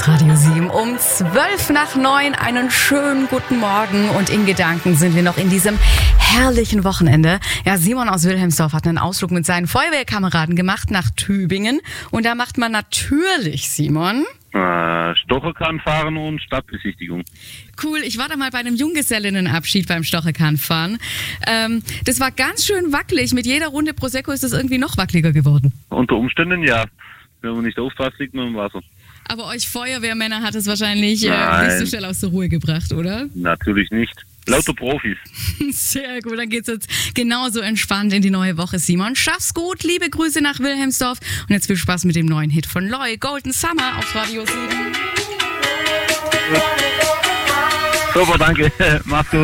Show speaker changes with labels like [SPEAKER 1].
[SPEAKER 1] auf Radio 7 um 8:12. Einen schönen guten Morgen und in Gedanken sind wir noch in diesem herrlichen Wochenende. Ja, Simon aus Wilhelmsdorf hat einen Ausflug mit seinen Feuerwehrkameraden gemacht nach Tübingen und da macht man natürlich, Simon,
[SPEAKER 2] Stocherkahn fahren und Stadtbesichtigung.
[SPEAKER 1] Cool, ich war da mal bei einem Junggesellinnenabschied beim Stocherkahnfahren. Das war ganz schön wackelig. Mit jeder Runde Prosecco ist das irgendwie noch wackeliger geworden.
[SPEAKER 2] Unter Umständen ja. Wenn man nicht aufpasst, liegt man im Wasser.
[SPEAKER 1] Aber euch Feuerwehrmänner hat es wahrscheinlich nicht so schnell aus der Ruhe gebracht, oder?
[SPEAKER 2] Natürlich nicht. Lauter Profis.
[SPEAKER 1] Sehr gut, dann geht's jetzt genauso entspannt in die neue Woche, Simon. Schaff's gut, liebe Grüße nach Wilhelmsdorf und jetzt viel Spaß mit dem neuen Hit von Loy, Golden Summer auf Radio 7.
[SPEAKER 2] Super, danke. Mach's gut.